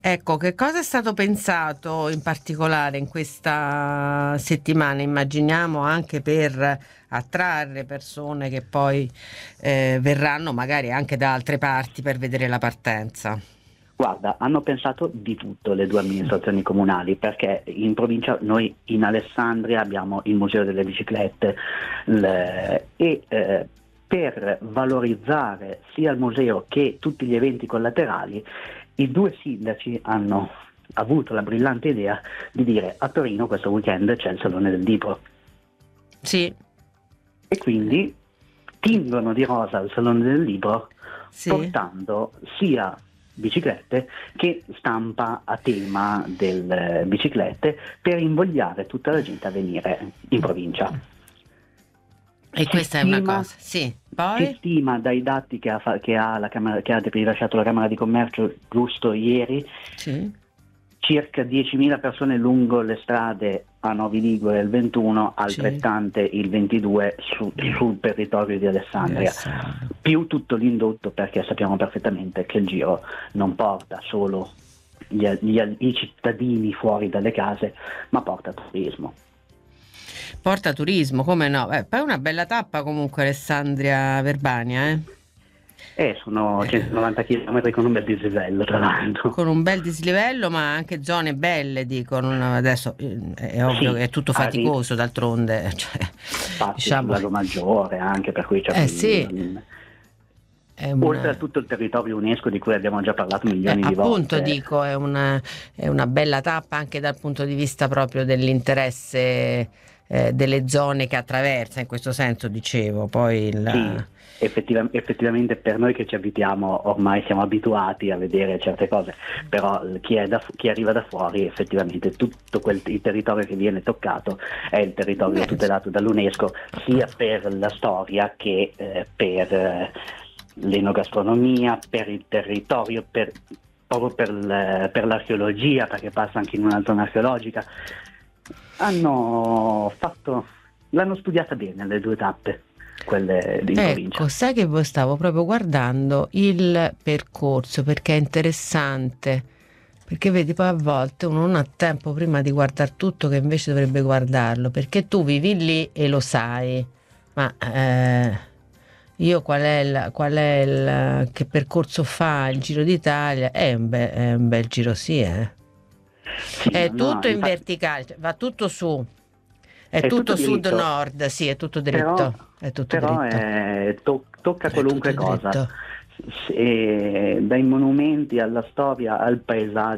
Ecco, che cosa è stato pensato in particolare in questa settimana? Immaginiamo anche per attrarre persone che poi verranno magari anche da altre parti per vedere la partenza. Guarda, hanno pensato di tutto le due amministrazioni comunali, perché in provincia noi in Alessandria abbiamo il Museo delle Biciclette per valorizzare sia il museo che tutti gli eventi collaterali, i due sindaci hanno avuto la brillante idea di dire: a Torino questo weekend c'è il Salone del Libro, Sì, e quindi tingono di rosa il Salone del Libro sì. portando sia biciclette che stampa a tema del biciclette, per invogliare tutta la gente a venire in provincia. E Si questa è una stima, cosa. Sì, si poi? stima dai dati che ha la Camera, che ha rilasciato la Camera di Commercio giusto ieri, Sì. circa 10.000 persone lungo le strade a Novi Ligure il 21, Sì. altrettante il 22 sul territorio di Di Alessandria, Alessandro. più tutto l'indotto, perché sappiamo perfettamente che il Giro non porta solo i cittadini fuori dalle case, ma porta turismo. Porta turismo, come no? Poi è una bella tappa comunque Alessandria Verbania, eh? Sono Eh, 190 km con un bel dislivello, tra l'altro. con un bel dislivello, ma anche zone belle, dicono. Adesso è ovvio che Sì, è tutto faticoso, d'altronde, cioè, passi sul diciamo, lago Maggiore anche, per cui sì, è oltre a una, tutto il territorio UNESCO di cui abbiamo già parlato milioni di appunto volte. dico, è una bella tappa anche dal punto di vista proprio dell'interesse delle zone che attraversa, in questo senso dicevo, poi Sì, effettivamente per noi che ci abitiamo ormai siamo abituati a vedere certe cose, però chi arriva da fuori, effettivamente tutto il territorio che viene toccato è il territorio beh, tutelato dall'UNESCO, sia per la storia che per l'enogastronomia, per il territorio, proprio per l'archeologia, perché passa anche in una zona archeologica. L'hanno studiata bene le due tappe, quelle in ecco, provincia. sai che stavo proprio guardando il percorso perché è interessante, perché vedi poi a volte uno non ha tempo prima di guardare tutto che invece dovrebbe guardarlo, perché tu vivi lì e lo sai, ma io che percorso fa il Giro d'Italia? È un bel giro, sì, eh. Sì, È no, tutto in infatti verticale, cioè, va tutto su, è è tutto tutto diritto, sud-nord, sì, però, è tutto dritto, tocca è tutto qualunque cosa, dritto. dai monumenti alla storia al paesaggio.